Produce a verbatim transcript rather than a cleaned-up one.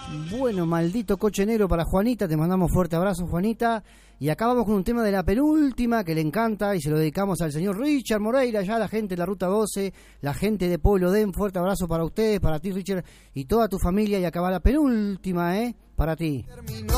Bueno, maldito coche negro para Juanita, te mandamos fuerte abrazo, Juanita. Y acá vamos con un tema de la penúltima que le encanta y se lo dedicamos al señor Richard Moreira, ya la gente de la Ruta doce, la gente de Pueblo Den, fuerte abrazo para ustedes, para ti, Richard, y toda tu familia. Y acá va la penúltima, ¿eh? Para ti.